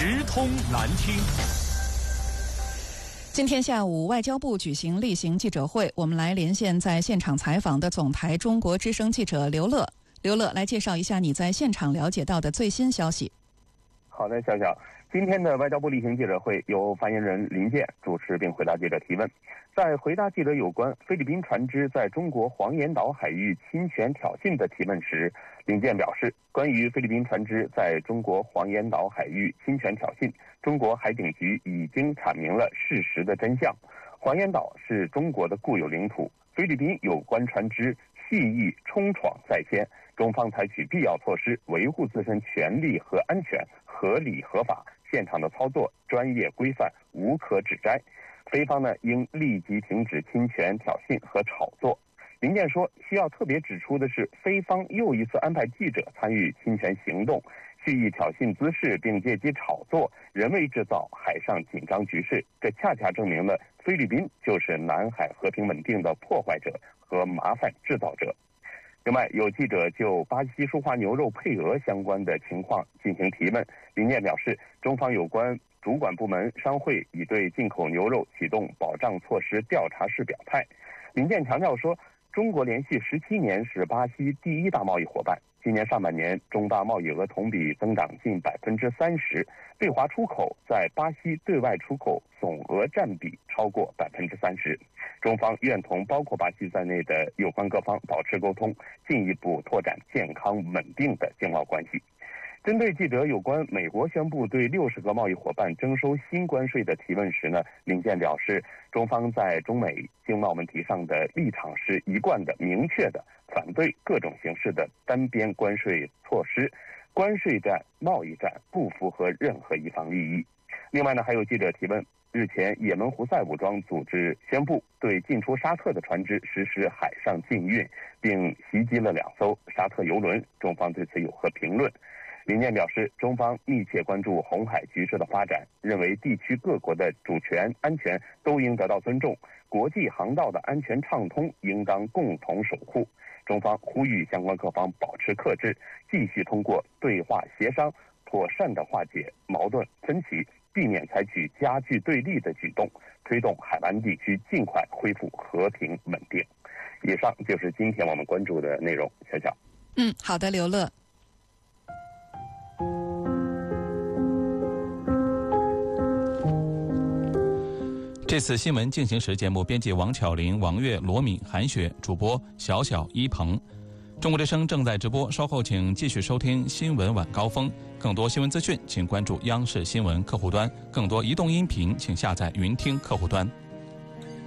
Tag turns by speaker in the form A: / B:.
A: 直通难听。
B: 今天下午，外交部举行例行记者会，我们来连线在现场采访的总台中国之声记者刘乐。刘乐，来介绍一下你在现场了解到的最新消息。
C: 好的，小小，今天的外交部例行记者会由发言人林健主持并回答记者提问。在回答记者有关菲律宾船只在中国黄岩岛海域侵权挑衅的提问时，林健表示，关于菲律宾船只在中国黄岩岛海域侵权挑衅，中国海警局已经阐明了事实的真相。黄岩岛是中国的固有领土，菲律宾有关船只蓄意冲闯在先，中方采取必要措施维护自身权利和安全，合理合法，现场的操作专业规范，无可指摘。菲方呢应立即停止侵权挑衅和炒作。林健说，需要特别指出的是，菲方又一次安排记者参与侵权行动，蓄意挑衅滋事，并借机炒作，人为制造海上紧张局势。这恰恰证明了菲律宾就是南海和平稳定的破坏者和麻烦制造者。另外，有记者就巴西舒化牛肉配额相关的情况进行提问。林健表示，中方有关主管部门商会已对进口牛肉启动保障措施调查式表态。林健强调说，中国连续17年是巴西第一大贸易伙伴，今年上半年中巴贸易额同比增长近30%，对华出口在巴西对外出口总额占比超过30%。中方愿同包括巴西在内的有关各方保持沟通，进一步拓展健康稳定的经贸关系。针对记者有关美国宣布对60个贸易伙伴征收新关税的提问时呢，林健表示，中方在中美经贸问题上的立场是一贯的、明确的，反对各种形式的单边关税措施，关税战、贸易战不符合任何一方利益。另外呢，还有记者提问，日前也门胡塞武装组织宣布对进出沙特的船只实施海上禁运，并袭击了2艘沙特油轮，中方对此有何评论？林健表示，中方密切关注红海局势的发展，认为地区各国的主权、安全都应得到尊重，国际航道的安全畅通应当共同守护。中方呼吁相关各方保持克制，继续通过对话协商，妥善地化解矛盾分歧，避免采取加剧对立的举动，推动海湾地区尽快恢复和平稳定。以上就是今天我们关注的内容。小小。
B: 好的，刘乐。
D: 这次新闻进行时节目编辑王巧玲、王月、罗敏、韩雪，主播小小、一鹏。中国之声正在直播，稍后请继续收听新闻晚高峰。更多新闻资讯请关注央视新闻客户端，更多移动音频请下载云听客户端。